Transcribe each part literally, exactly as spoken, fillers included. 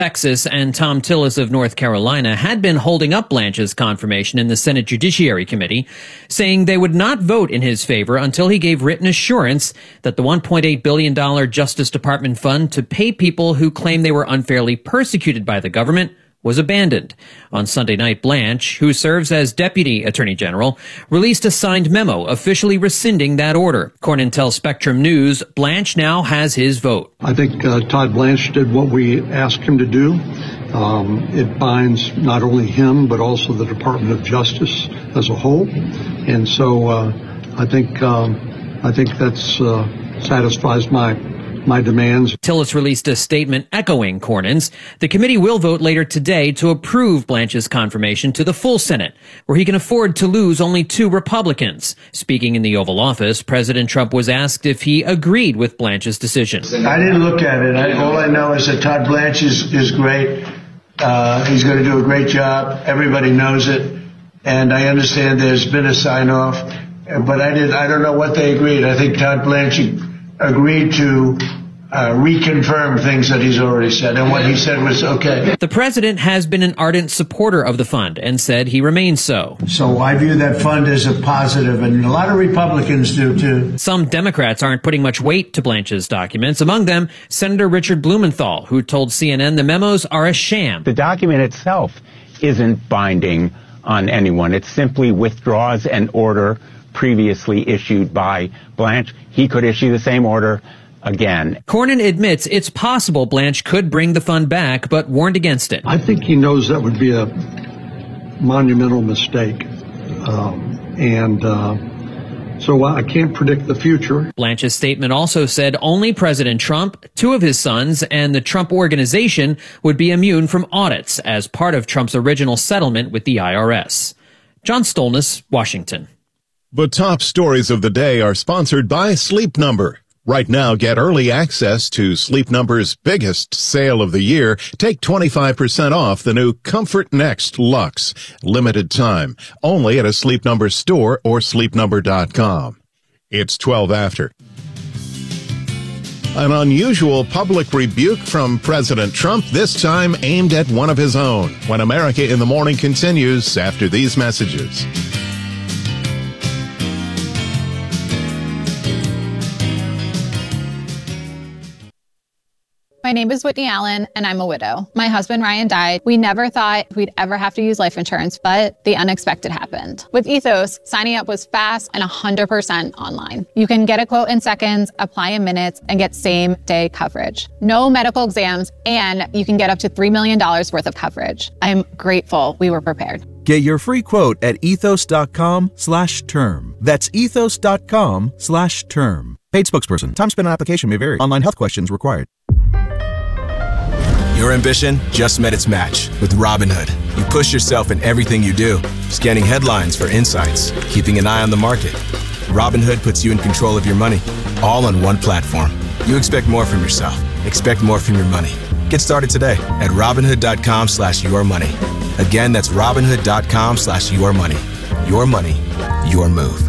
Texas and Tom Tillis of North Carolina had been holding up Blanche's confirmation in the Senate Judiciary Committee, saying they would not vote in his favor until he gave written assurance that the one point eight billion dollars Justice Department fund to pay people who claim they were unfairly persecuted by the government was abandoned. On Sunday night, Blanche, who serves as Deputy Attorney General, released a signed memo officially rescinding that order. Cornyn tells Spectrum News Blanche now has his vote. I think uh, Todd Blanche did what we asked him to do. Um, it binds not only him, but also the Department of Justice as a whole. And so uh, I think um, I think that's uh, satisfies my my demands. Tillis released a statement echoing Cornyn's. The committee will vote later today to approve Blanche's confirmation to the full Senate, where he can afford to lose only two Republicans. Speaking in the Oval Office, President Trump was asked if he agreed with Blanche's decision. I didn't look at it. I, all I know is that Todd Blanche is, is great. Uh, he's going to do a great job. Everybody knows it. And I understand there's been a sign-off. But I did. I don't know what they agreed. I think Todd Blanche agreed to uh, reconfirm things that he's already said, and what he said was okay. The president has been an ardent supporter of the fund and said he remains so. So I view that fund as a positive, and a lot of Republicans do too. Some Democrats aren't putting much weight to Blanche's documents, among them Senator Richard Blumenthal, who told C N N the memos are a sham. The document itself isn't binding on anyone. It simply withdraws an order previously issued by Blanche. He could issue the same order again. Cornyn admits it's possible Blanche could bring the fund back, but warned against it. I think he knows that would be a monumental mistake. Um, and uh, so I can't predict the future. Blanche's statement also said only President Trump, two of his sons, and the Trump Organization would be immune from audits as part of Trump's original settlement with the I R S. John Stolness, Washington. The top stories of the day are sponsored by Sleep Number. Right now, get early access to Sleep Number's biggest sale of the year. Take twenty-five percent off the new Comfort Next Luxe. Limited time. Only at a Sleep Number store or sleep number dot com. It's twelve after. An unusual public rebuke from President Trump, this time aimed at one of his own. When America in the Morning continues after these messages. My name is Whitney Allen, and I'm a widow. My husband, Ryan, died. We never thought we'd ever have to use life insurance, but the unexpected happened. With Ethos, signing up was fast and one hundred percent online. You can get a quote in seconds, apply in minutes, and get same-day coverage. No medical exams, and you can get up to three million dollars worth of coverage. I'm grateful we were prepared. Get your free quote at ethos.com slash term. That's ethos.com slash term. Paid spokesperson. Time spent on application may vary. Online health questions required. Your ambition just met its match with Robinhood. You push yourself in everything you do, scanning headlines for insights, keeping an eye on the market. Robinhood puts you in control of your money, all on one platform. You expect more from yourself. Expect more from your money. Get started today at Robinhood.com slash your money. Again, that's Robinhood.com slash your money. Your money, your move.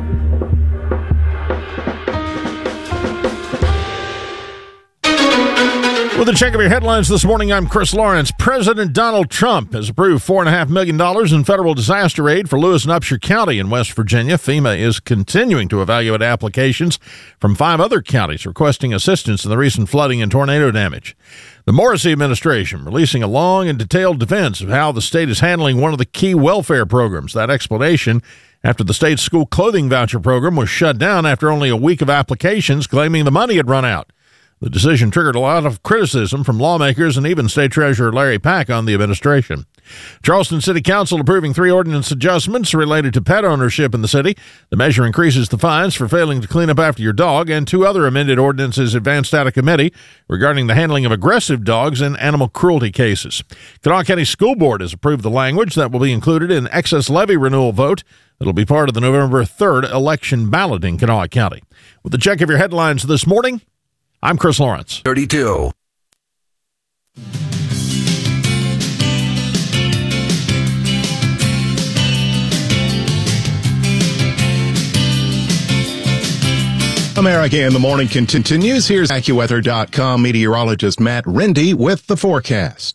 With a check of your headlines this morning, I'm Chris Lawrence. President Donald Trump has approved four point five million dollars in federal disaster aid for Lewis and Upshur County in West Virginia. FEMA is continuing to evaluate applications from five other counties requesting assistance in the recent flooding and tornado damage. The Morrissey administration releasing a long and detailed defense of how the state is handling one of the key welfare programs. That explanation after the state's school clothing voucher program was shut down after only a week of applications, claiming the money had run out. The decision triggered a lot of criticism from lawmakers and even State Treasurer Larry Pack on the administration. Charleston City Council approving three ordinance adjustments related to pet ownership in the city. The measure increases the fines for failing to clean up after your dog, and two other amended ordinances advanced out of committee regarding the handling of aggressive dogs in animal cruelty cases. Kanawha County School Board has approved the language that will be included in excess levy renewal vote. It'll be part of the November third election ballot in Kanawha County. With the check of your headlines this morning, I'm Chris Lawrence. thirty-two. America in the Morning continues. Here's AccuWeather dot com meteorologist Matt Rindy with the forecast.